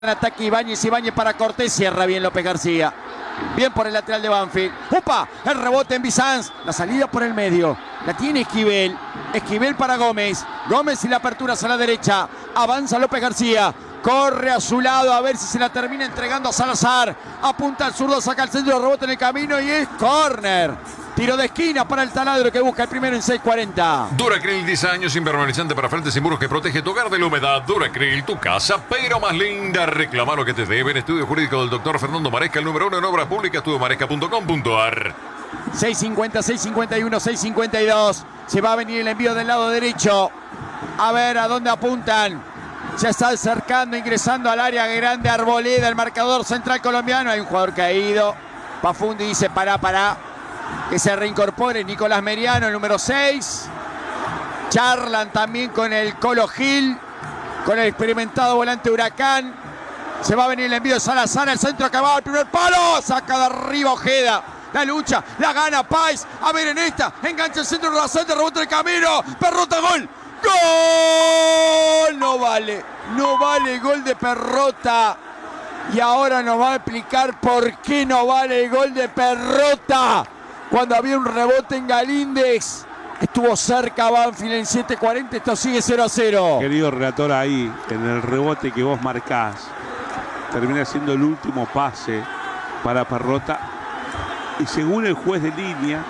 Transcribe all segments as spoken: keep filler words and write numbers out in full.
Ataque Ibáñez, Ibáñez para Cortés, cierra bien López García. Bien por el lateral de Banfield. ¡Upa! El rebote en Bizanz. La salida por el medio. La tiene Esquivel. Esquivel para Gómez. Gómez y la apertura hacia la derecha. Avanza López García. Corre a su lado a ver si se la termina entregando a Salazar. Apunta al zurdo, saca el centro, rebote en el camino y es córner. Tiro de esquina para el taladro que busca el primero en seis cuarenta. Duracril, diez años impermeabilizante para frentes y muros que protege tu hogar de la humedad. Duracril, tu casa, pero más linda. Reclama lo que te deben. Estudio jurídico del doctor Fernando Maresca, el número uno en obras públicas, estudio maresca punto com punto ar. seis cincuenta, seis cincuenta y uno, seis cincuenta y dos. Se va a venir el envío del lado derecho. A ver a dónde apuntan. Se está acercando, ingresando al área grande Arboleda, el marcador central colombiano. Hay un jugador caído. Pafundi dice pará, pará. Que se reincorpore Nicolás Meriano, el número seis. Charlan también con el Colo Gil, con el experimentado volante Huracán. Se va a venir el envío de Salazar, el centro acabado, el primer palo. Saca de arriba Ojeda. La lucha, la gana Páez. A ver en esta, engancha el centro rasante, rebota el camino. Perrota, gol. ¡Gol! No vale, no vale el gol de Perrota. Y ahora nos va a explicar por qué no vale el gol de Perrota. Cuando había un rebote en Galíndez, estuvo cerca Banfield en siete cuarenta, esto sigue cero a cero. Querido relator, ahí, en el rebote que vos marcás, termina siendo el último pase para Perrota. Y según el juez de línea,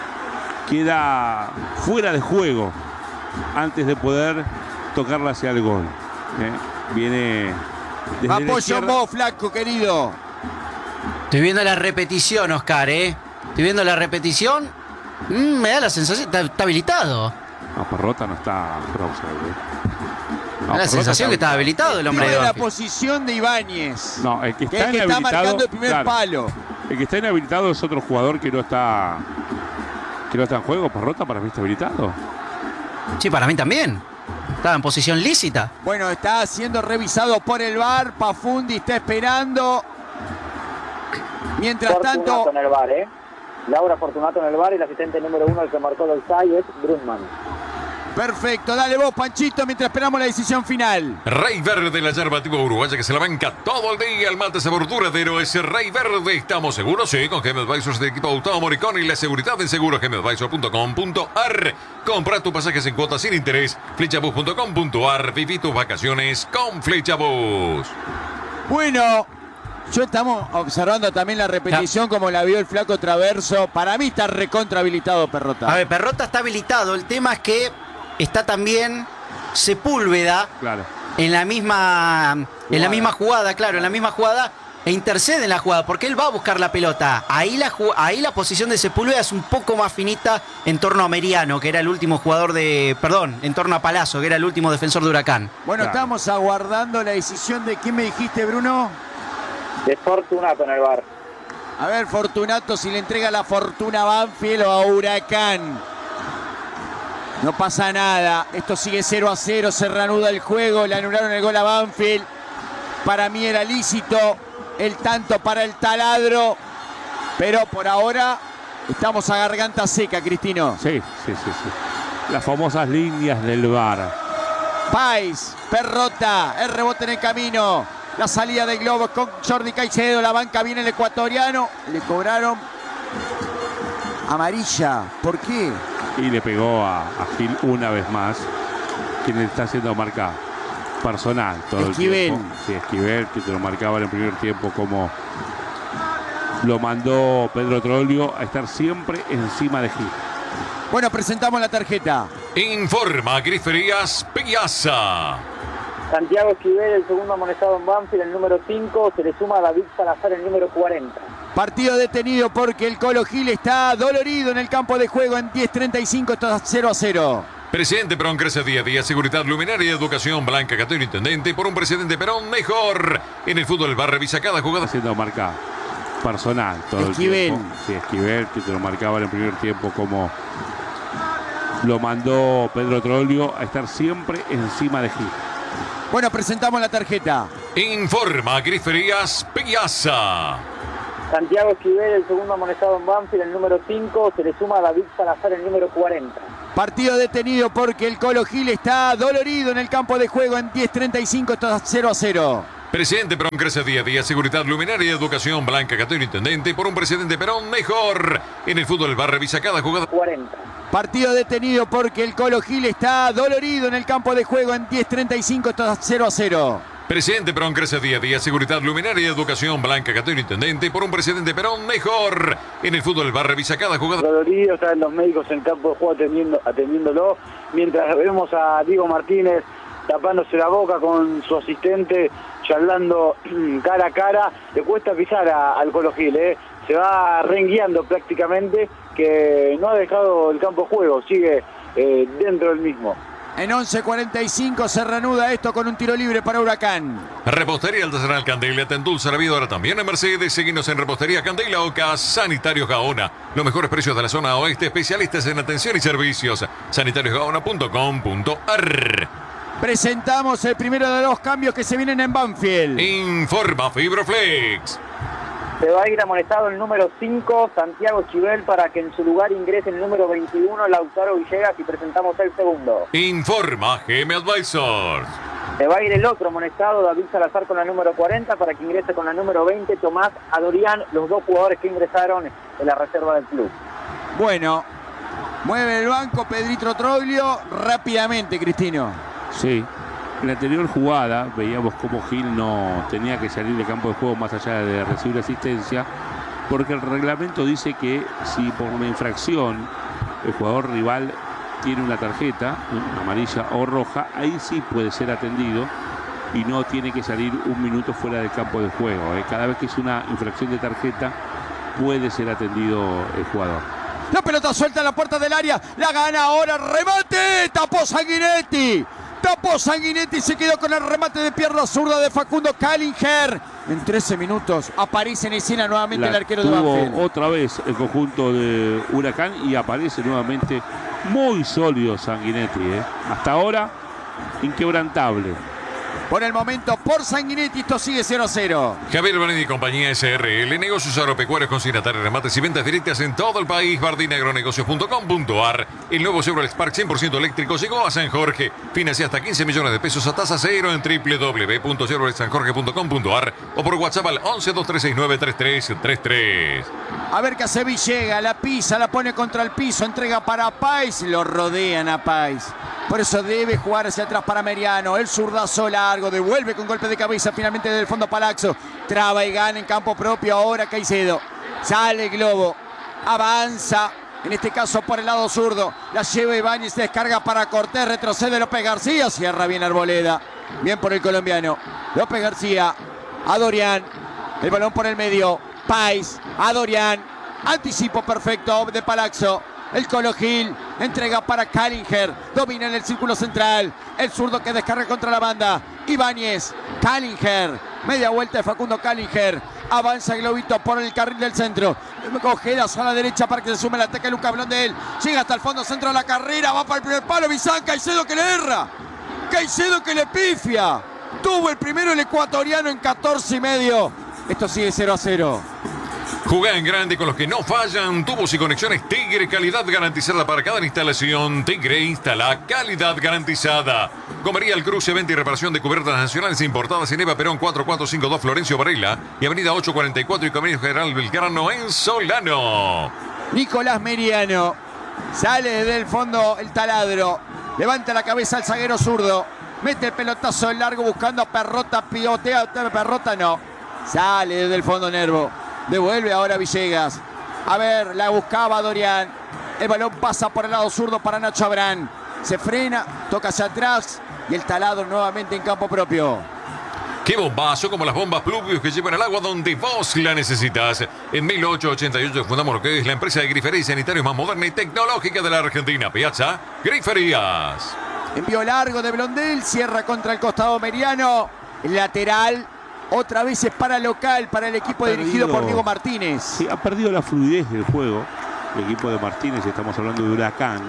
queda fuera de juego antes de poder tocarla hacia el gol. ¿Eh? Viene desde apoyo en vos, flaco, querido. Estoy viendo la repetición, Oscar, ¿eh? Estoy viendo la repetición. Mm, me da la sensación. Está, está habilitado. No, Perrota no está. No, me da la sensación que está habilitado el hombre de la Banfield. posición de Ibáñez. No, el que está, que el que está marcando el primer claro, palo. El que está inhabilitado es otro jugador que no está. Que no está en juego. Perrota para mí está habilitado. Sí, para mí también. Estaba en posición lícita. Bueno, está siendo revisado por el V A R. Pafundi está esperando. Mientras Fortunato tanto. En el V A R, ¿eh? Laura Fortunato en el V A R y el asistente número uno, el que marcó el offside, es Brunman. Perfecto, dale vos, Panchito, mientras esperamos la decisión final. Rey Verde, la yerba tipo uruguaya que se la banca todo el día. El mate sabor duradero es Rey Verde. ¿Estamos seguros? Sí, con G M Advisors de equipo Gustavo Moricón y la seguridad en seguro G M Advisor punto com punto ar. Compra tus pasajes en cuotas sin interés. Flechabus punto com punto ar. Viví tus vacaciones con Flechabus. Bueno, yo estamos observando también la repetición como la vio el flaco Traverso. Para mí está recontra habilitado Perrota. A ver, Perrota está habilitado. El tema es que está también Sepúlveda, claro, en la misma jugada. en la misma jugada, claro, en la misma jugada, e intercede en la jugada, porque él va a buscar la pelota. Ahí la, ahí la posición de Sepúlveda es un poco más finita en torno a Meriano, que era el último jugador de... Perdón, en torno a Palazzo, que era el último defensor de Huracán. Bueno, claro, estamos aguardando la decisión de... ¿Quién me dijiste, Bruno? De Fortunato en el V A R. A ver, Fortunato, si le entrega la fortuna a Banfield o a Huracán. No pasa nada. Esto sigue cero a cero. Se reanuda el juego. Le anularon el gol a Banfield. Para mí era lícito el tanto para el taladro. Pero por ahora estamos a garganta seca, Cristino. Sí, sí, sí, sí. Las famosas líneas del V A R. Páez, Perrota, el rebote en el camino. La salida de Globo con Jordi Caicedo. La banca viene el ecuatoriano. Le cobraron amarilla. ¿Por qué? Y le pegó a, a Gil una vez más, quien le está haciendo marca personal todo Esquivel. el tiempo. Sí, Esquivel, que te lo marcaba en el primer tiempo, como lo mandó Pedro Trollio a estar siempre encima de Gil. Bueno, presentamos la tarjeta. Informa Griferías Piazza. Santiago Esquivel, el segundo amonestado en Banfield, el número cinco, se le suma a David Salazar, el número cuarenta. Partido detenido porque el Colo Gil está dolorido en el campo de juego en diez treinta y cinco, está cero a cero. Presidente Perón crece día a día. Seguridad, luminaria, educación, Blanca Catero, intendente. Por un presidente Perón mejor. En el fútbol va a revisar cada jugada. Haciendo marca personal todo Esquivel. el tiempo. Sí, Esquivel, que te lo marcaba en el primer tiempo, como lo mandó Pedro Trollio a estar siempre encima de Gil. Bueno, presentamos la tarjeta. Informa Griferías Piazza. Santiago Esquivel, el segundo amonestado en Banfield, el número cinco, se le suma a David Salazar, el número cuarenta. Partido detenido porque el Colo Gil está dolorido en el campo de juego en diez treinta y cinco, está cero a cero. Presidente Perón crece día a día, seguridad, luminaria, educación, Blanca Catero, intendente, por un presidente Perón mejor. En el fútbol, el bar revisa cada jugada. cuarenta. Partido detenido porque el Colo Gil está dolorido en el campo de juego en diez treinta y cinco, está cero a cero. Presidente Perón crece día a día, seguridad, luminaria, educación, Blanca Catero, intendente, por un presidente Perón mejor. En el fútbol, el bar revisa cada jugada. Dolorido, están los médicos en el campo de juego atendiendo, atendiéndolo, mientras vemos a Diego Martínez tapándose la boca con su asistente, charlando cara a cara. Le cuesta pisar a, al Colo Gil, ¿eh? Se va rengueando prácticamente, que no ha dejado el campo de juego, sigue eh, dentro del mismo. En once cuarenta y cinco se reanuda esto con un tiro libre para Huracán. Repostería Artesanal Candela, te endulza la vida ahora también en Mercedes. Seguinos en Repostería Candela Oca, Sanitarios Gaona. Los mejores precios de la zona oeste, especialistas en atención y servicios. sanitarios gaona punto com punto ar. Presentamos el primero de los cambios que se vienen en Banfield. Informa Fibroflex. Se va a ir amonestado el número cinco, Santiago Chivel, para que en su lugar ingrese el número veintiuno, Lautaro Villegas, y presentamos el segundo. Informa G M Advisors. Se va a ir el otro amonestado, David Salazar, con la número cuarenta, para que ingrese con la número veinte, Tomás Adorián, los dos jugadores que ingresaron en la reserva del club. Bueno, mueve el banco Pedrito Troglio rápidamente, Cristino. Sí, en la anterior jugada veíamos cómo Gil no tenía que salir del campo de juego más allá de recibir asistencia, porque el reglamento dice que si por una infracción el jugador rival tiene una tarjeta, ¿no?, amarilla o roja, ahí sí puede ser atendido y no tiene que salir un minuto fuera del campo de juego, ¿eh? Cada vez que es una infracción de tarjeta puede ser atendido el jugador. La pelota suelta en la puerta del área, la gana ahora, remate, tapó Sanguinetti. Tapó Sanguinetti y se quedó con el remate de pierna zurda de Facundo Kallinger. En trece minutos aparece en escena nuevamente La el arquero de tuvo Banfield. otra vez el conjunto de Huracán y aparece nuevamente muy sólido Sanguinetti, ¿eh? Hasta ahora inquebrantable. Por el momento, por Sanguinetti, esto sigue cero a cero. Javier Banetti y compañía S R L, negocios agropecuarios, consignatarios, remates y ventas directas en todo el país. Bardina Agronegocios punto com punto ar. El nuevo Chevrolet Spark cien por ciento eléctrico llegó a San Jorge. Financia hasta quince millones de pesos a tasa cero en doble u doble u doble u punto chevrolet san jorge punto com punto ar o por WhatsApp al once dos tres seis nueve tres tres tres tres. A ver qué hace Villegas, la pisa, la pone contra el piso, entrega para Pais, lo rodean a Pais. Por eso debe jugar hacia atrás para Meriano. El zurdazo largo, devuelve con golpe de cabeza finalmente del fondo Palazzo. Traba y gana en campo propio ahora Caicedo. Sale el globo, avanza, en este caso por el lado zurdo. La lleva Ibáñez, descarga para Cortés, retrocede López García, cierra bien Arboleda. Bien por el colombiano. López García, Adorián, el balón por el medio. Pais, Adorián, anticipo perfecto de Palazzo. El Colo Gil entrega para Kallinger, domina en el círculo central, el zurdo que descarga contra la banda, Ibáñez, Kallinger, media vuelta de Facundo Kallinger, avanza el globito por el carril del centro, Cojedas a la derecha para que se sume el ataque Lucas Blondel, llega hasta el fondo centro de la carrera, va para el primer palo, Bizán, Caicedo que le erra, Caicedo que le pifia, tuvo el primero el ecuatoriano en catorce y medio, esto sigue cero a cero. Jugá en grande con los que no fallan. Tubos y conexiones Tigre, calidad garantizada para cada instalación. Tigre instala calidad garantizada. Comería El Cruce, venta y reparación de cubiertas nacionales importadas en Eva Perón cuatro cuatro cinco dos Florencio Varela y Avenida ocho cuarenta y cuatro y Camino General Belgrano en Solano. Nicolás Meriano sale desde el fondo el taladro, levanta la cabeza al zaguero zurdo, mete el pelotazo en largo buscando a Perrota, pivotea, Perrota no, sale desde el fondo Nervo. Devuelve ahora Villegas. A ver, la buscaba Dorián. El balón pasa por el lado zurdo para Nacho Abrán. Se frena, toca hacia atrás y el taladro nuevamente en campo propio. ¡Qué bombazo! Como las bombas Pluvius que llevan el agua donde vos la necesitas. En mil ochocientos ochenta y ocho fundamos lo que es la empresa de grifería y sanitarios más moderna y tecnológica de la Argentina. Piazza Griferías. Envío largo de Blondel, cierra contra el costado Meriano. El lateral. Otra vez es para local, para el equipo perdido, dirigido por Diego Martínez. Sí, ha perdido la fluidez del juego el equipo de Martínez, estamos hablando de Huracán.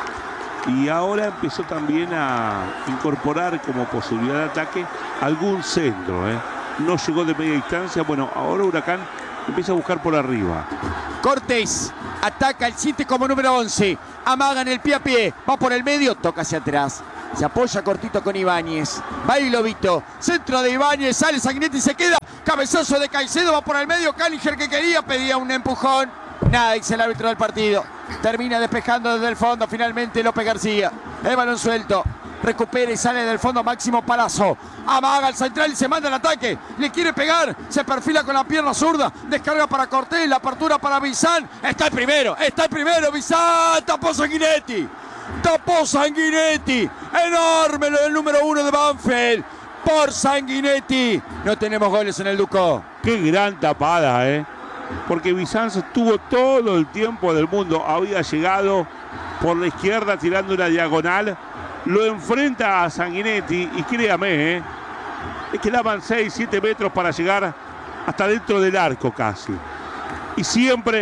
Y ahora empezó también a incorporar como posibilidad de ataque algún centro, ¿eh? No llegó de media distancia, bueno, ahora Huracán empieza a buscar por arriba. Cortés ataca el siete como número once. Amaga en el pie a pie, va por el medio, toca hacia atrás. Se apoya cortito con Ibáñez. Va y Globito. Centro de Ibáñez. Sale Sanguinetti y se queda. Cabezazo de Caicedo. Va por el medio. Cállinger que quería. Pedía un empujón. Nada, dice el árbitro del partido. Termina despejando desde el fondo. Finalmente López García. El balón suelto. Recupera y sale del fondo Máximo Palazzo. Amaga al central y se manda el ataque. Le quiere pegar. Se perfila con la pierna zurda. Descarga para Cortés. La apertura para Bizán. Está el primero. Está el primero. Bizán. Tapó Sanguinetti. Tapó Sanguinetti. Enorme lo del número uno de Banfield. Por Sanguinetti. No tenemos goles en el Ducó. Qué gran tapada, ¿eh? Porque Bizán tuvo todo el tiempo del mundo. Había llegado por la izquierda tirando una diagonal. Lo enfrenta a Sanguinetti y créame, ¿eh? Es que daban seis, siete metros para llegar hasta dentro del arco casi. Y siempre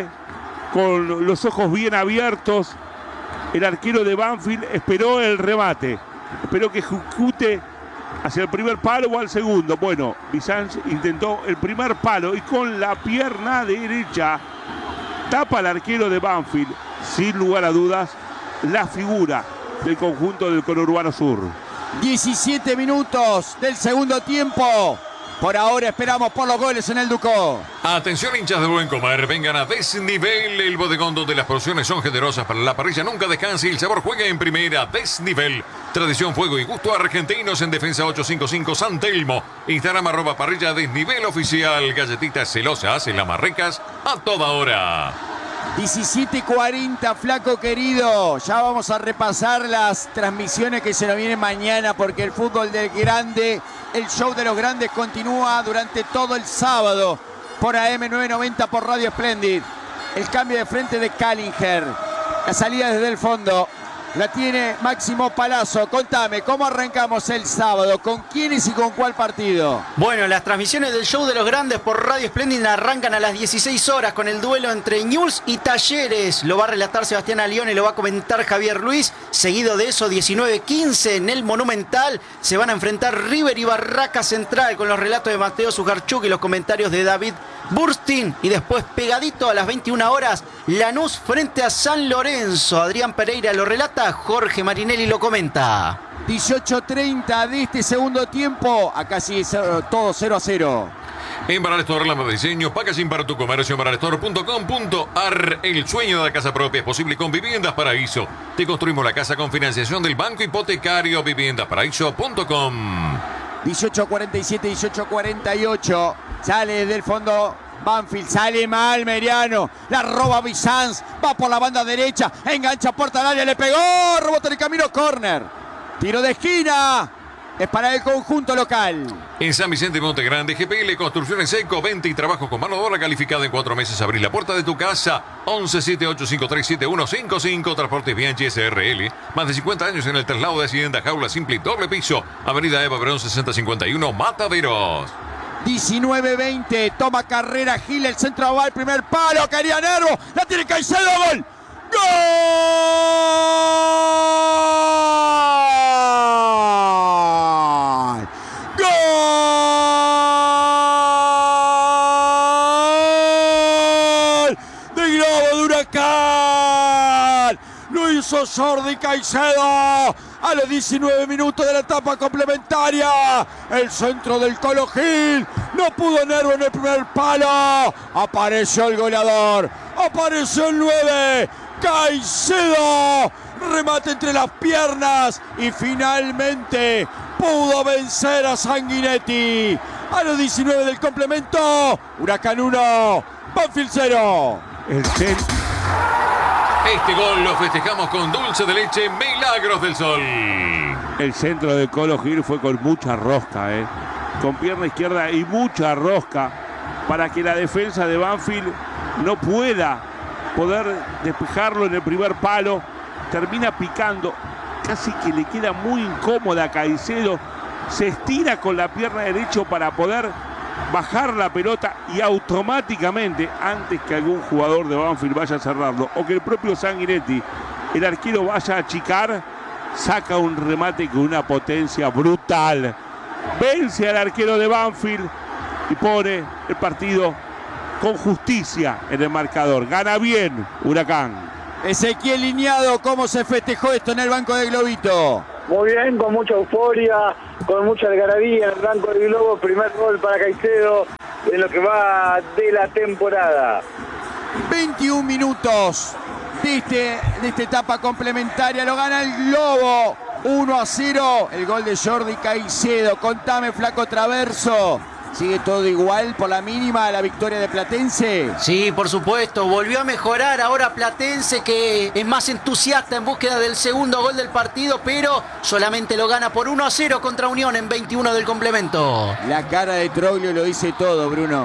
con los ojos bien abiertos, el arquero de Banfield esperó el remate. Esperó que ejecute hacia el primer palo o al segundo. Bueno, Bizán intentó el primer palo y con la pierna derecha tapa al arquero de Banfield. Sin lugar a dudas, la figura del conjunto del conurbano sur. diecisiete minutos del segundo tiempo. Por ahora esperamos por los goles en el Ducó. Atención, hinchas de buen comer, vengan a Desnivel, el bodegón donde las porciones son generosas para la parrilla, nunca descanse y el sabor juega en primera. Desnivel, tradición, fuego y gusto argentinos en Defensa ochocientos cincuenta y cinco San Telmo. Instagram arroba parrilla Desnivel oficial, galletitas celosas en las marrecas a toda hora. diecisiete cuarenta, flaco querido. Ya vamos a repasar las transmisiones que se nos vienen mañana porque el fútbol del grande, el show de los grandes continúa durante todo el sábado por A M novecientos noventa por Radio Splendid. El cambio de frente de Cállinger. La salida desde el fondo la tiene Máximo Palazzo. Contame, ¿cómo arrancamos el sábado? ¿Con quiénes y con cuál partido? Bueno, las transmisiones del show de los grandes por Radio Splendid arrancan a las dieciséis horas con el duelo entre Newell's y Talleres. Lo va a relatar Sebastián Alione, lo va a comentar Javier Luis. Seguido de eso, diecinueve quince en el Monumental. Se van a enfrentar River y Barraca Central con los relatos de Mateo Sujarchuk y los comentarios de David Burstin. Y después, pegadito a las veintiuna horas, Lanús frente a San Lorenzo. Adrián Pereira lo relata, Jorge Marinelli lo comenta. dieciocho treinta de este segundo tiempo. Acá sigue todo cero a cero. En Baralestor, la de diseño, packaging para tu comercio en baralestor punto com punto ar. El sueño de la casa propia es posible con Viviendas Paraíso. Te construimos la casa con financiación del Banco Hipotecario. viviendas paraíso punto com. dieciocho cuarenta y siete, dieciocho cuarenta y ocho. Sale del fondo Banfield, sale mal Meriano, la roba Bizanz, va por la banda derecha, engancha puerta al área, le pegó, rebote en el camino, córner, tiro de esquina, es para el conjunto local. En San Vicente Monte Grande, G P L Construcciones Eco, venta y trabajo con mano de obra calificada en cuatro meses. Abrí la puerta de tu casa. once siete ocho cinco tres siete uno cinco cinco. Transportes Bianchi S R L. Más de cincuenta años en el traslado de Hacienda, jaula simple y doble piso. Avenida Eva Perón sesenta cincuenta y uno, Mataderos. diecinueve veinte, toma carrera Gil, el centro va al primer palo, quería Nervo, la tiene Caicedo, gol. ¡Gol! ¡Gol! De Globo de Huracán. Lo hizo Jordi Caicedo. A los diecinueve minutos de la etapa complementaria, el centro del Colo Gil, no pudo Nervo en el primer palo, apareció el goleador, apareció el nueve, Caicedo, remate entre las piernas y finalmente pudo vencer a Sanguinetti. A los diecinueve del complemento, Huracán uno, Banfield cero. El centro. Este gol lo festejamos con dulce de leche Milagros del Sol. El centro de Colo Gil fue con mucha rosca, ¿eh? Con pierna izquierda y mucha rosca para que la defensa de Banfield no pueda poder despejarlo en el primer palo. Termina picando, casi que le queda muy incómoda a Caicedo. Se estira con la pierna derecha para poder bajar la pelota y automáticamente, antes que algún jugador de Banfield vaya a cerrarlo o que el propio Sanguinetti, el arquero, vaya a achicar, saca un remate con una potencia brutal. Vence al arquero de Banfield y pone el partido con justicia en el marcador. Gana bien Huracán. Ezequiel Liñado, ¿cómo se festejó esto en el banco de Globito? Muy bien, con mucha euforia, con mucha algarabía en el blanco del globo. Primer gol para Caicedo en lo que va de la temporada. veintiún minutos de, este, de esta etapa complementaria. Lo gana el Globo. uno a cero. El gol de Jordi Caicedo. Contame, Flaco Traverso. ¿Sigue todo igual por la mínima la victoria de Platense? Sí, por supuesto, volvió a mejorar ahora Platense, que es más entusiasta en búsqueda del segundo gol del partido, pero solamente lo gana por uno a cero contra Unión en veintiuno del complemento. La cara de Troglio lo dice todo, Bruno.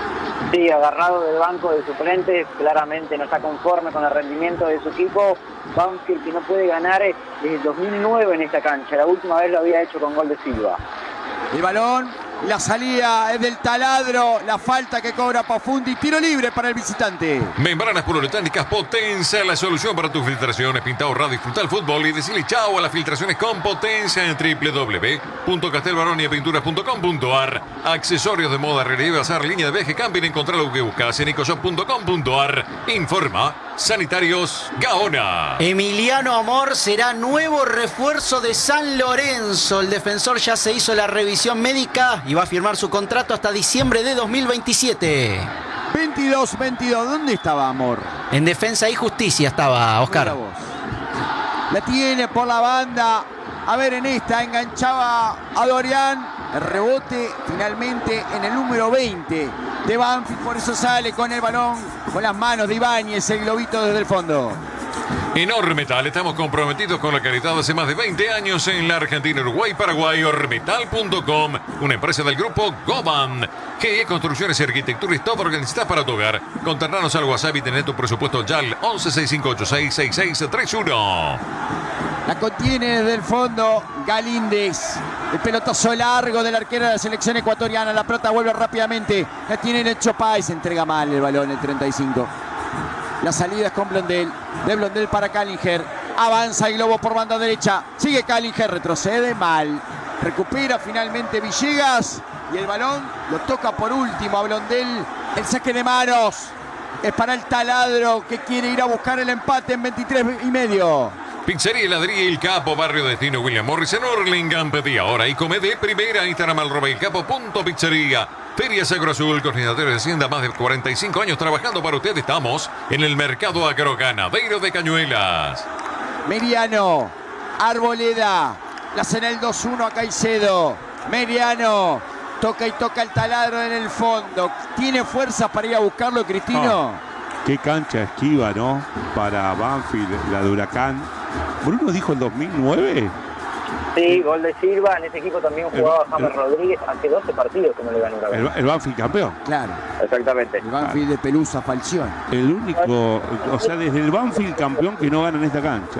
Sí, agarrado del banco de suplentes, claramente no está conforme con el rendimiento de su equipo. Banfield, que no puede ganar desde dos mil nueve en esta cancha, la última vez lo había hecho con gol de Silva. El balón, la salida es del taladro, la falta que cobra Pafundi, tiro libre para el visitante. Membranas poliuretánicas Potencia, la solución para tus filtraciones. Pinta, ahorrar, disfrutar el fútbol y decirle chao a las filtraciones con Potencia en w w w punto castelbaroniapinturas punto com punto a r. Accesorios de moda, relieve, bazar, línea de viaje, camping, encontrar lo que buscas en ecoshop punto com punto a r. Informa Sanitarios Gaona. Emiliano Amor será nuevo refuerzo de San Lorenzo. El defensor ya se hizo la revisión médica y va a firmar su contrato hasta diciembre de dos mil veintisiete. veintidós veintidós, ¿dónde estaba Amor? En Defensa y Justicia estaba, Oscar. Mira vos. La tiene por la banda. A ver, en esta enganchaba a Dorian. El rebote finalmente en el número veinte de Banfield. Por eso sale con el balón, con las manos de Ibáñez, el globito desde el fondo. En Ormetal estamos comprometidos con la calidad hace más de veinte años en la Argentina, Uruguay, Paraguay. Ormetal punto com, una empresa del grupo Goban. G E Construcciones y Arquitectura y todo lo que necesitas para tu hogar. Contarnos al WhatsApp y tener tu presupuesto ya al once seis cinco ocho seis seis seis tres uno. La contiene desde el fondo Galíndez. El pelotazo largo del arquero de la selección ecuatoriana. La pelota vuelve rápidamente. La tiene en el Chopay. Se entrega mal el balón, el treinta y cinco. La salida es con Blondel. De Blondel para Callinger. Avanza el globo por banda derecha. Sigue Callinger. Retrocede mal. Recupera finalmente Villegas. Y el balón lo toca por último a Blondel. El saque de manos es para el taladro, que quiere ir a buscar el empate en veintitrés y medio. Pizzería Heladería El Capo, barrio destino William Morris en Hurlingham. Pedí ahora y come de primera. Instagram arroba el capo punto pizzería. Ferias Agroazul, coordinadores de Hacienda, más de cuarenta y cinco años trabajando para usted. Estamos en el mercado agroganadero de Cañuelas. Meriano, Arboleda, la hace en el dos uno a Caicedo. Meriano, toca y toca el taladro en el fondo. ¿Tiene fuerza para ir a buscarlo, Cristino? Oh, qué cancha esquiva, ¿no? Para Banfield, la de Huracán. Bruno dijo el dos mil nueve. Sí, gol de Silva. En ese equipo también jugaba James Rodríguez. Hace doce partidos que no le ganó una vez. El, el Banfield campeón. Claro. Exactamente. El Banfield de Pelusa Falcione. El único, o sea, desde el Banfield campeón que no gana en esta cancha.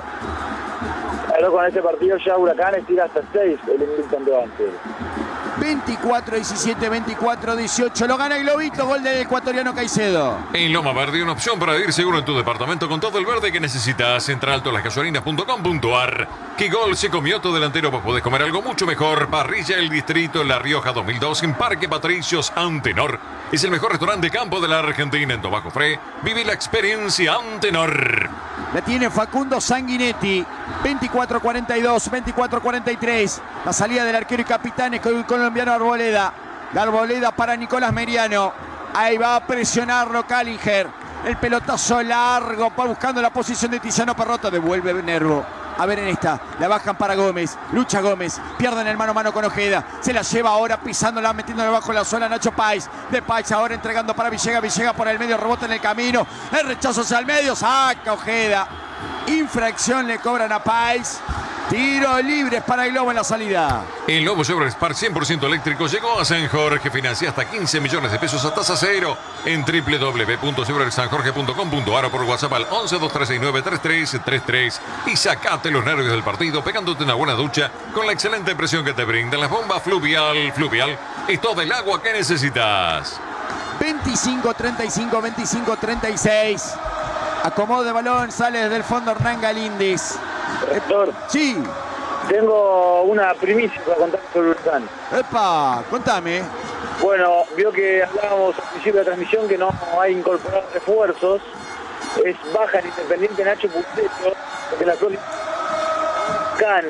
Claro, con este partido ya Huracán estira hasta seis el invicto de Banfield. veinticuatro diecisiete, veinticuatro dieciocho. Lo gana el globito, gol del ecuatoriano Caicedo. En Loma Verde, una opción para ir seguro en tu departamento con todo el verde que necesitas. Entra alto las gasolinas punto com punto a r. ¿Qué gol se comió tu delantero? Vos podés comer algo mucho mejor. Parrilla El Distrito en La Rioja dos mil dos en Parque Patricios Antenor. Es el mejor restaurante de campo de la Argentina. En Tobago Fre, vive la experiencia Antenor. La tiene Facundo Sanguinetti. veinticuatro cuarenta y dos, veinticuatro cuarenta y tres. La salida del arquero y capitán es con el colombiano Arboleda. La Arboleda para Nicolás Meriano. Ahí va a presionarlo Callinger. El pelotazo largo para buscando la posición de Tiziano Perrotta. Devuelve Nervo. A ver en esta, la bajan para Gómez, lucha Gómez, pierden el mano a mano con Ojeda, se la lleva ahora pisándola, metiéndola bajo la suela Nacho Páez, de Páez ahora entregando para Villegas, Villegas por el medio, rebota en el camino, el rechazo hacia el medio, saca Ojeda, infracción le cobran a Páez. Tiro libre para el Globo en la salida. El nuevo Chevrolet Spark cien por ciento eléctrico llegó a San Jorge. Financia hasta quince millones de pesos a tasa cero en w w w punto chevrolet san jorge punto com punto a r o por WhatsApp al once dos tres seis nueve tres tres tres tres. Y sacate los nervios del partido pegándote una buena ducha con la excelente presión que te brindan las bombas Fluvial. Fluvial es todo el agua que necesitas. veinticinco treinta y cinco, veinticinco treinta y seis. Acomodo de balón, sale desde el fondo Hernán Galíndez. Rector, Sí. tengo una primicia para contar sobre Huracán. Epa, contame. Bueno, vio que hablábamos al principio de la transmisión que no hay incorporados refuerzos. Es baja el Independiente Nacho Pusteto, porque la próxima Can.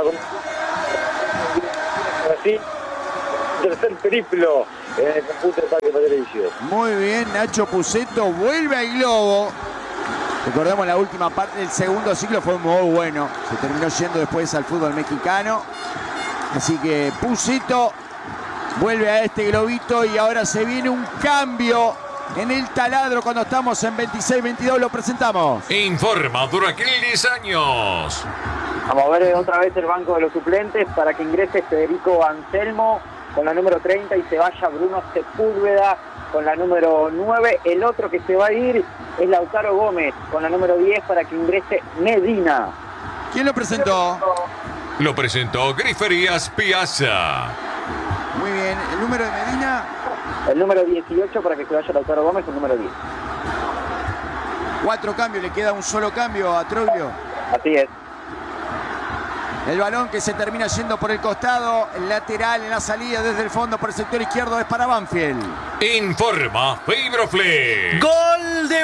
Así, tercer periplo en el conjunto de Parque Patricio. Muy bien, Nacho Puceto vuelve al globo. Recordemos la última parte del segundo ciclo fue muy bueno. Se terminó yendo después al fútbol mexicano. Así que Puceto vuelve a este globito y ahora se viene un cambio en el taladro cuando estamos en veintiséis veintidós. Lo presentamos. Informa Duraquil diez años. Vamos a ver otra vez el banco de los suplentes para que ingrese Federico Anselmo con la número treinta y se vaya Bruno Sepúlveda con la número nueve. El otro que se va a ir es Lautaro Gómez con la número diez para que ingrese Medina. ¿Quién lo presentó? Lo presentó Griferías Piazza. Muy bien, el número de Medina. El número dieciocho para que se vaya Lautaro Gómez, el número diez. Cuatro cambios, le queda un solo cambio a Troglio. Así es. El balón que se termina yendo por el costado, el lateral en la salida desde el fondo por el sector izquierdo es para Banfield. Informa Fibroflex. Gol de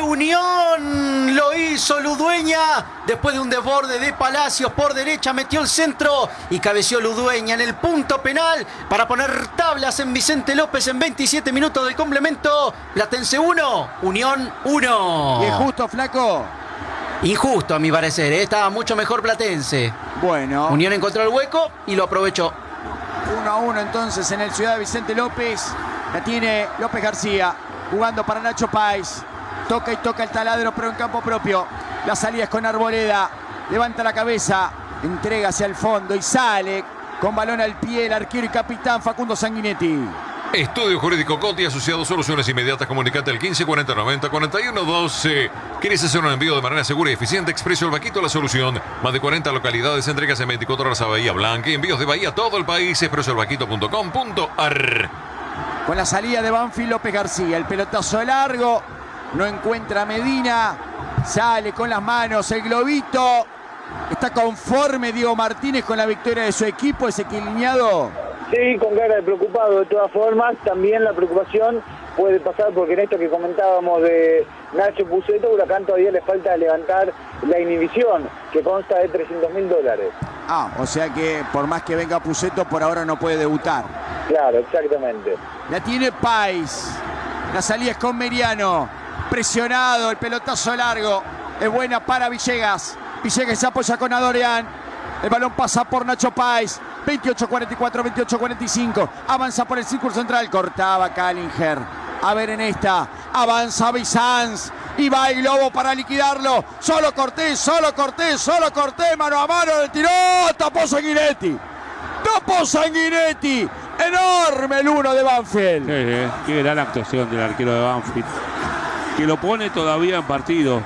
Unión, lo hizo Ludueña después de un desborde de Palacios por derecha, metió el centro y cabeció Ludueña en el punto penal para poner tablas en Vicente López en veintisiete minutos del complemento. Platense uno, Unión uno. ¿Y es justo, flaco? Injusto a mi parecer, ¿eh? Estaba mucho mejor Platense. Bueno. Unión encontró el hueco y lo aprovechó. uno a uno entonces en el Ciudad de Vicente López. La tiene López García jugando para Nacho Páez. Toca y toca el taladro pero en campo propio. La salida es con Arboleda. Levanta la cabeza, entrega hacia el fondo y sale con balón al pie el arquero y capitán Facundo Sanguinetti. Estudio Jurídico Coti, asociado Soluciones Inmediatas. Comunicate al quince cuarenta noventa cuarenta y uno doce. ¿Quieres hacer un envío de manera segura y eficiente? Expreso El Vaquito, la solución. Más de cuarenta localidades, entregas en veinticuatro horas a Bahía Blanca y envíos de Bahía a todo el país. expreso el vaquito punto com punto ar. Con la salida de Banfield, López García. El pelotazo largo. No encuentra a Medina. Sale con las manos el globito. ¿Está conforme Diego Martínez con la victoria de su equipo? ¿Es equilineado? Sí, con cara de preocupado. De todas formas, también la preocupación puede pasar porque en esto que comentábamos de Nacho Puceto, Huracán todavía le falta levantar la inhibición, que consta de trescientos mil dólares. Ah, o sea que por más que venga Puceto, por ahora no puede debutar. Claro, exactamente. La tiene Páez. La salida es con Meriano. Presionado, el pelotazo largo. Es buena para Villegas. Villegas se apoya con Adorian. El balón pasa por Nacho Páez. veintiocho cuarenta y cuatro, veintiocho cuarenta y cinco. Avanza por el círculo central. Cortaba Callinger. A ver en esta. Avanza Bizanz. Y va el globo para liquidarlo. Solo Cortés, solo Cortés, solo Cortés. Mano a mano le tiró. Tapó Sanguinetti. Tapó Sanguinetti. Enorme el uno de Banfield. Sí, sí, qué gran actuación del arquero de Banfield. Que lo pone todavía en partido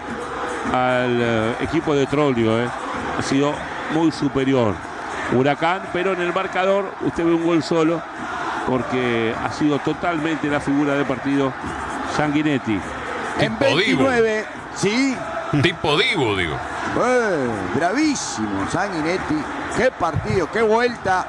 al eh, equipo de Troglio. Eh. Ha sido muy superior Huracán, pero en el marcador usted ve un gol solo porque ha sido totalmente la figura de partido Sanguinetti. En veintinueve, sí. Tipo Divo, digo. Eh, bravísimo Sanguinetti. Qué partido, qué vuelta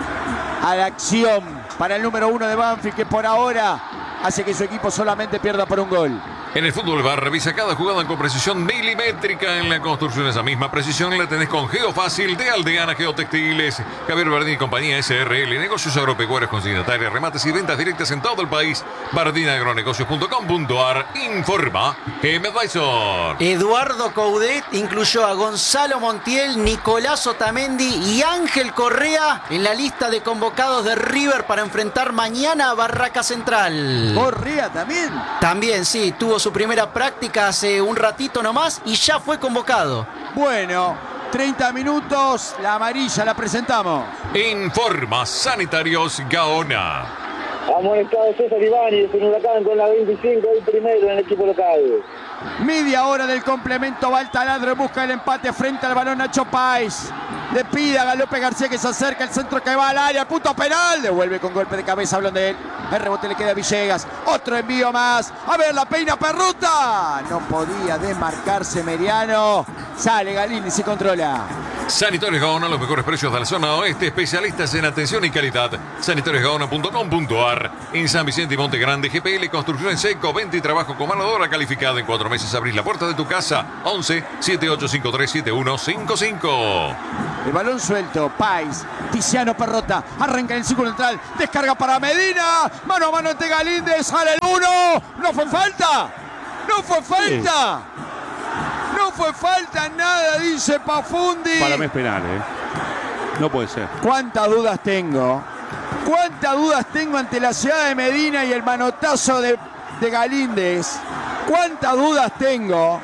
a la acción para el número uno de Banfield, que por ahora hace que su equipo solamente pierda por un gol. En el fútbol bar, revisa cada jugada con precisión milimétrica. En la construcción, esa misma precisión la tenés con Geofácil de Aldeana Geotextiles. Javier Bardini y compañía S R L. Negocios agropecuarios, consignatarios, remates y ventas directas en todo el país. bardini agronegocios punto com punto ar. Informa G M Advisor. Eduardo Coudet incluyó a Gonzalo Montiel, Nicolás Otamendi y Ángel Correa en la lista de convocados de River para enfrentar mañana a Barraca Central. Correa también. También, sí, tuvo su primera práctica hace un ratito nomás y ya fue convocado. Bueno, treinta minutos, la amarilla la presentamos. Informa Sanitarios Gaona. Amonestado César Ibáñez en Huracán con la veinticinco, el primero en el equipo local. Media hora del complemento, va el taladro en busca del empate frente al balón Nacho Páez. Le pide a López García que se acerca, el centro que va al área, punto penal, devuelve con golpe de cabeza a Blondel. El rebote le queda a Villegas, otro envío más, a ver la peina Perruta. No podía desmarcarse Meriano, sale Galini, se controla. Sanitarios Gaona, los mejores precios de la zona oeste, especialistas en atención y calidad. Sanitarios Gaona punto com punto ar. En San Vicente y Monte Grande, G P L, construcción en seco, venta y trabajo con mano de obra calificada. En cuatro meses abrís la puerta de tu casa. once, setenta y ocho cincuenta y tres, setenta y uno cincuenta y cinco. El balón suelto, Pais, Tiziano Perrota, arranca en el círculo central, descarga para Medina, mano a mano ante Galíndez, sale el uno, no fue falta, no fue falta, no fue falta nada, dice Pafundi. Para mí es penal, ¿eh? No puede ser. ¿Cuántas dudas tengo? ¿Cuántas dudas tengo ante la ciudad de Medina y el manotazo de, de Galíndez? ¿Cuántas dudas tengo?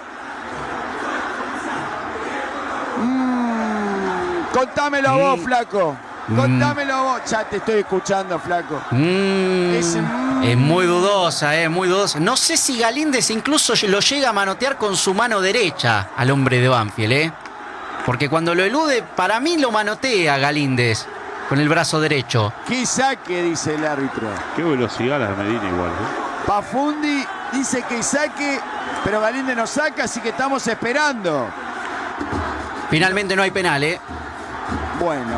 Contámelo Mm. vos, flaco. Mm. Contámelo vos. Ya te estoy escuchando, flaco. Mm, Es, mm. es muy dudosa, es muy dudosa. No sé si Galíndez incluso lo llega a manotear con su mano derecha al hombre de Banfield, ¿eh? Porque cuando lo elude, para mí lo manotea Galíndez con el brazo derecho. ¿Qué saque? Dice el árbitro. Qué velocidad la de Medina igual, ¿eh? Pafundi dice que saque, pero Galíndez no saca, así que estamos esperando. Finalmente no hay penal, ¿eh? Bueno.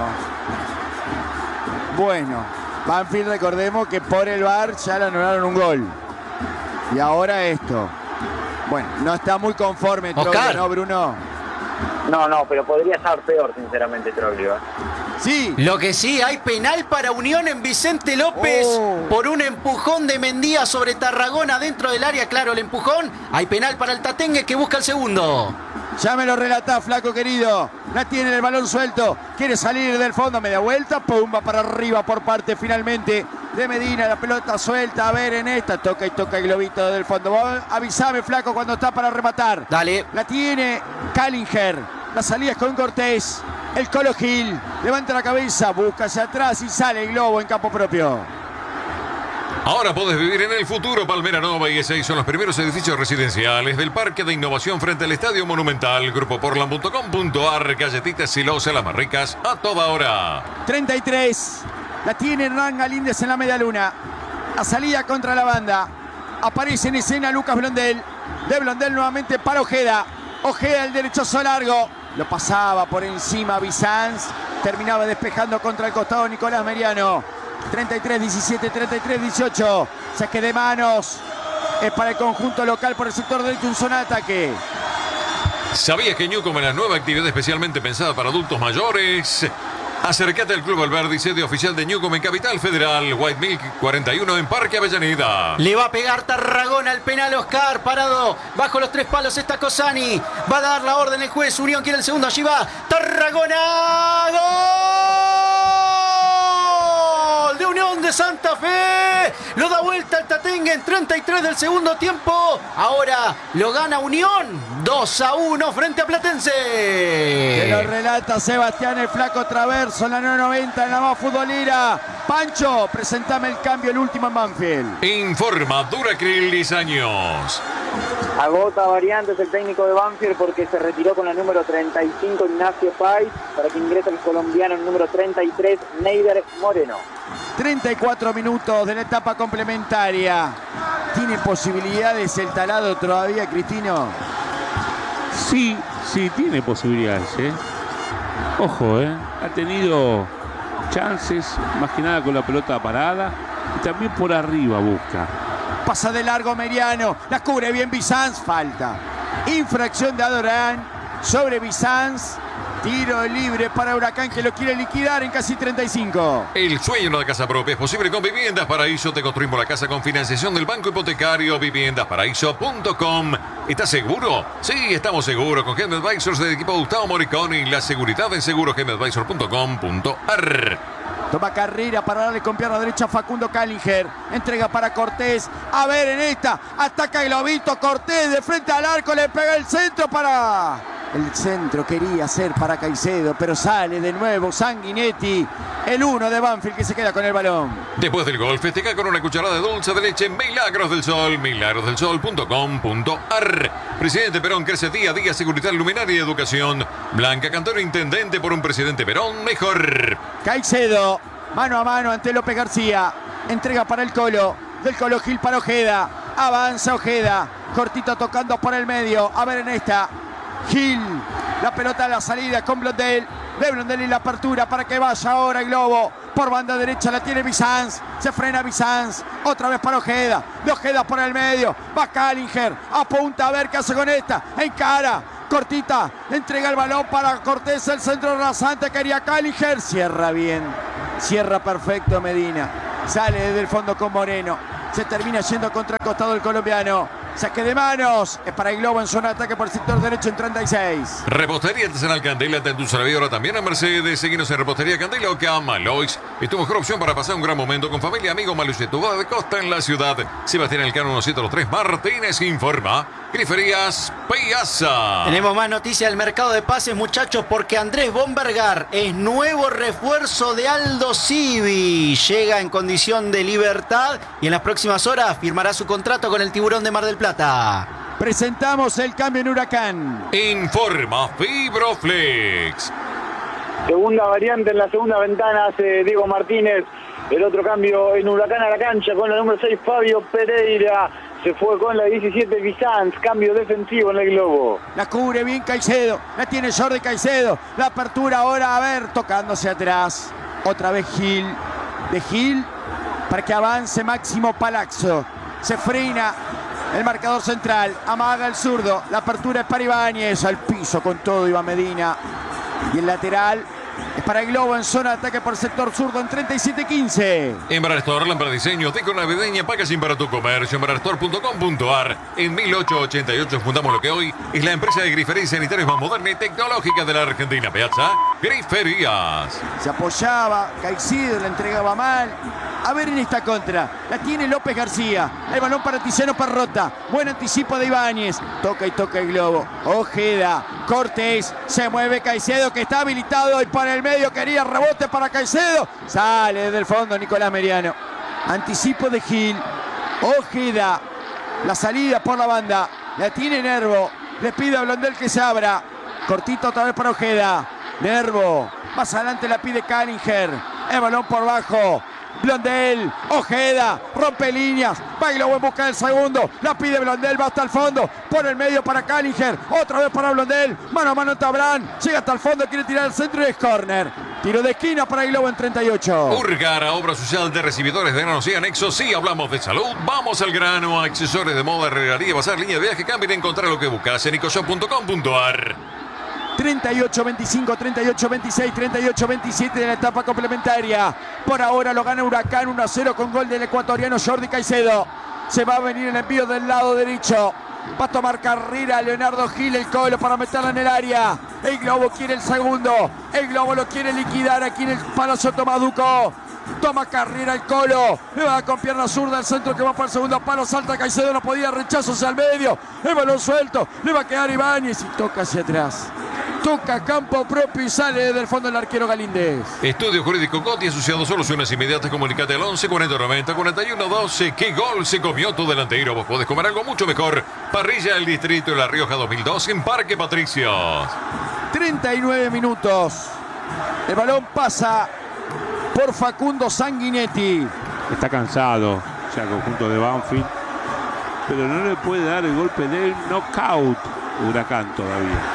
Bueno. Banfield, recordemos que por el V A R ya le anularon un gol. Y ahora esto. Bueno, no está muy conforme Troglio, Oscar. ¿no, Bruno? No, no, pero podría estar peor, sinceramente, Troglio. ¿eh? Sí. Lo que sí, hay penal para Unión en Vicente López Oh. por un empujón de Mendía sobre Tarragona dentro del área. Claro, el empujón. Hay penal para el Tatengue que busca el segundo. Ya me lo relatás, flaco querido. La tiene el balón suelto. Quiere salir del fondo, media vuelta. Pum, va para arriba por parte finalmente de Medina. La pelota suelta. A ver en esta. Toca y toca el globito del fondo. Vos avisame, flaco, cuando está para rematar. Dale. La tiene Callinger. La salida es con Cortés. El Colo Gil. Levanta la cabeza, busca hacia atrás y sale el globo en campo propio. Ahora podés vivir en el futuro. Palmera Nova y E seis son los primeros edificios residenciales del Parque de Innovación frente al Estadio Monumental. Grupo Portland punto com punto ar. Galletitas Silosa, las más ricas a toda hora. treinta y tres. La tiene Hernán Galíndez en la media luna. A salida contra la banda. Aparece en escena Lucas Blondel. De Blondel nuevamente para Ojeda. Ojeda el derechoso largo. Lo pasaba por encima Bizanz. Terminaba despejando contra el costado Nicolás Meriano. treinta y tres diecisiete, treinta y tres dieciocho. Saque de manos. Es para el conjunto local por el sector derecho, un zona de ataque. ¿Sabías que Newcom es la nueva actividad especialmente pensada para adultos mayores? Acércate al Club Alberdi, sede oficial de Newcom en Capital Federal. White Milk cuarenta y uno en Parque Avellaneda. Le va a pegar Tarragona al penal Oscar. Parado bajo los tres palos está Cosani. Va a dar la orden el juez. Unión quiere el segundo. Allí va Tarragona. ¡Gol! De Unión de Santa Fe. Lo da vuelta el Tatengue en treinta y tres del segundo tiempo. Ahora lo gana Unión. dos a uno frente a Platense. Que lo relata Sebastián el Flaco Traverso en la nueve noventa en la más futbolera. Pancho, presentame el cambio, el último en Banfield. Informa Duracril Diseños. Agota variantes el técnico de Banfield porque se retiró con la número treinta y cinco Ignacio Pais para que ingrese el colombiano el número treinta y tres Neider Moreno. treinta y cuatro minutos de la etapa complementaria. ¿Tiene posibilidades el Talado todavía, Cristino? Sí, sí, tiene posibilidades, ¿eh? Ojo, ¿eh? Ha tenido chances, más que nada con la pelota parada. Y también por arriba busca. Pasa de largo Meriano. La cubre bien Bizanz. Falta. Infracción de Adorán sobre Bizanz. Tiro libre para Huracán que lo quiere liquidar en casi treinta y cinco. El sueño de casa propia es posible con Viviendas Paraíso. Te construimos la casa con financiación del Banco Hipotecario. Viviendas Paraíso punto com. ¿Estás seguro? Sí, estamos seguros. Con Home Advisors del equipo Gustavo Moriconi. La seguridad en seguro home advisor punto com punto ar. Toma carrera para darle con pierna derecha a Facundo Callinger. Entrega para Cortés. A ver en esta. Ataca el globito Cortés de frente al arco. Le pega el centro para... El centro quería ser para Caicedo, pero sale de nuevo Sanguinetti, el uno de Banfield que se queda con el balón. Después del gol, festeja con una cucharada de dulce de leche Milagros del Sol, milagros del sol punto com punto ar. Presidente Perón crece día a día, seguridad, luminaria y educación. Blanca Cantero, intendente por un presidente Perón mejor. Caicedo, mano a mano ante López García. Entrega para el Colo, del Colo Gil para Ojeda. Avanza Ojeda, cortito tocando por el medio. A ver en esta. Gil, la pelota a la salida con Blondel. de Blondel y la apertura para que vaya ahora el globo. Por banda derecha la tiene Bizanz. Se frena Bizanz. Otra vez para Ojeda. De Ojeda por el medio. Va Callinger. Apunta a ver qué hace con esta. Encara. Cortita. Entrega el balón para Cortés. El centro rasante. Quería Callinger. Cierra bien. Cierra perfecto Medina. Sale desde el fondo con Moreno. Se termina yendo contra el costado del colombiano. Saque de manos. Es para el globo en zona de ataque por el sector derecho en treinta y seis. Repostería Artesanal Candela de tu servidora también en Mercedes. Seguinos en Repostería Candela o Cama Loix. Es tu mejor opción para pasar un gran momento con familia, amigo, Malus de tu boda de costa en la ciudad. Sebastián Elcano ciento tres Martínez informa. Griferías Piazza. Tenemos más noticias del mercado de pases, muchachos, porque Andrés Bombergar es nuevo refuerzo de Aldo Civi. Llega en condición de libertad y en las próximas horas firmará su contrato con el Tiburón de Mar del Plata. Presentamos el cambio en Huracán. Informa Fibroflex. Segunda variante en la segunda ventana hace Diego Martínez. El otro cambio en Huracán a la cancha con la número seis Fabio Pereira. Se fue con la diecisiete Bizanz. Cambio defensivo en el globo. La cubre bien Caicedo. La tiene Jordi Caicedo. La apertura ahora, a ver, tocándose atrás. Otra vez Gil. De Gil para que avance Máximo Palazzo. Se frena el marcador central. Amaga el zurdo. La apertura es para Ibáñez. Al piso con todo Iván Medina. Y el lateral es para el globo en zona de ataque por sector zurdo en treinta y siete quince. Embraer Store, lámpara diseño, deco navideña, packaging para tu comercio. Embraer Store punto com punto a r. En mil ochocientos ochenta y ocho fundamos lo que hoy es la empresa de griferías sanitarias más moderna y tecnológica de la Argentina. Piazza Griferías. Se apoyaba, Caicedo la entregaba mal. A ver en esta contra. La tiene López García. El balón para Tiziano Parrota. Buen anticipo de Ibáñez. Toca y toca el globo. Ojeda. Cortés. Se mueve Caicedo que está habilitado y para el medio quería rebote para Caicedo. Sale desde el fondo Nicolás Meriano. Anticipo de Gil. Ojeda. La salida por la banda. La tiene Nervo. Le pide a Blondel que se abra. Cortito otra vez para Ojeda. Nervo. Más adelante la pide Callinger. El balón por bajo. Blondel, Ojeda, rompe líneas, va y lo en busca del segundo, la pide Blondel, va hasta el fondo, por el medio para Callinger, otra vez para Blondel, mano a mano Tabrán, llega hasta el fondo, quiere tirar al centro y es córner. Tiro de esquina para el globo en treinta y ocho. Urgara, obra social de recibidores de granos y anexos. Sí, hablamos de salud, vamos al grano. Accesorios de moda, herrería, bazar, línea de viaje, cambia y encontrar lo que buscas en ecoshop punto com punto a r. treinta y ocho veinticinco, treinta y ocho veintiséis, treinta y ocho veintisiete de la etapa complementaria. Por ahora lo gana Huracán uno a cero con gol del ecuatoriano Jordi Caicedo. Se va a venir el envío del lado derecho. Va a tomar carrera Leonardo Gil, el Colo, para meterla en el área. El globo quiere el segundo. El globo lo quiere liquidar aquí en el Palacio Tomaduco. Toma carrera el Colo. Le va con pierna zurda al centro que va para el segundo palo. Salta Caicedo, no podía, rechazo hacia el medio. El balón suelto. Le va a quedar Ibáñez y toca hacia atrás. Toca campo propio y sale del fondo el arquero Galíndez. Estudio Jurídico Coti, asociado, soluciones inmediatas. Comunicate al once cuarenta noventa cuarenta y uno doce. ¿Qué gol se comió tu delantero? Vos podés comer algo mucho mejor. Parrilla del Distrito de La Rioja dos mil dos en Parque Patricios. treinta y nueve minutos. El balón pasa por Facundo Sanguinetti. Está cansado ya el conjunto de Banfield, pero no le puede dar el golpe del knockout Huracán todavía.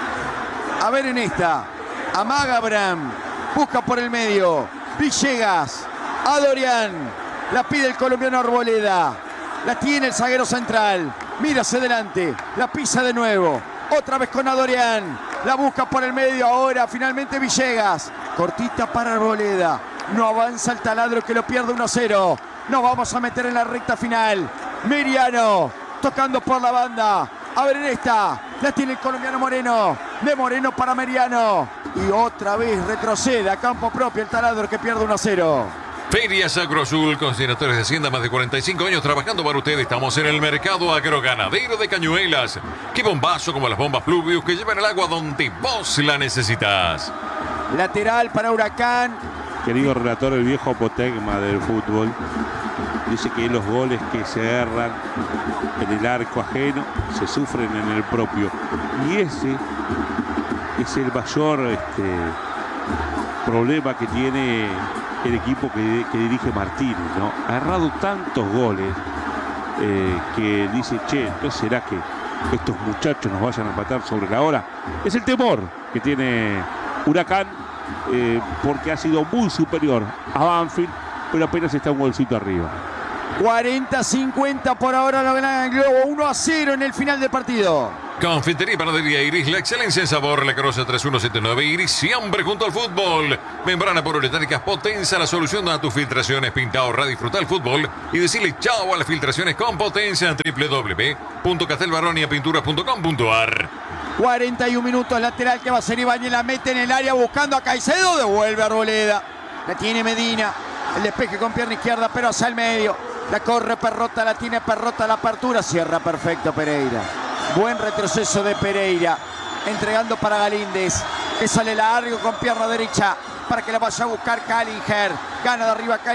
A ver en esta. Amaga Abraham. Busca por el medio. Villegas. A Dorian. La pide el colombiano Arboleda. La tiene el zaguero central. Mira hacia adelante. La pisa de nuevo. Otra vez con Adorian. La busca por el medio ahora. Finalmente Villegas. Cortita para Arboleda. No avanza el taladro que lo pierde uno a cero. Nos vamos a meter en la recta final. Meriano. Tocando por la banda. A ver en esta. La tiene el colombiano Moreno. De Moreno para Meriano. Y otra vez retrocede a campo propio el taladro que pierde uno a cero. Ferias Agrosul, consignatores de Hacienda, más de cuarenta y cinco años trabajando para ustedes. Estamos en el mercado agroganadero de Cañuelas. Qué bombazo como las bombas Pluvius que llevan el agua donde vos la necesitas. Lateral para Huracán. Querido relator, el viejo apotegma del fútbol dice que los goles que se erran en el arco ajeno se sufren en el propio. Y ese es el mayor este, problema que tiene el equipo que, que dirige Martínez, ¿no? Ha errado tantos goles eh, que dice, che, ¿no será que estos muchachos nos vayan a empatar sobre la hora? Es el temor que tiene Huracán eh, porque ha sido muy superior a Banfield, pero apenas está un golcito arriba. cuarenta cincuenta por ahora lo gana el Globo, uno a cero en el final del partido. Confitería y Panadería Iris, la excelencia en sabor, La Carosa tres uno siete nueve Iris, siempre junto al fútbol. Membrana poliuretánicas Potenza, la solución a tus filtraciones. Pinta, ahorra, disfruta el fútbol y decirle chao a las filtraciones con Potenza en doble u doble u doble u punto castelbaronia pinturas punto com punto a r. cuarenta y un minutos, lateral que va a ser Ibáñez, la mete en el área buscando a Caicedo, devuelve a Arboleda. La tiene Medina, el despeje con pierna izquierda, pero hacia el medio. La corre Perrota, la tiene Perrota, la apertura, cierra perfecto Pereira. Buen retroceso de Pereira, entregando para Galíndez, que sale largo con pierna derecha para que la vaya a buscar Calinger. Gana de arriba Calinger.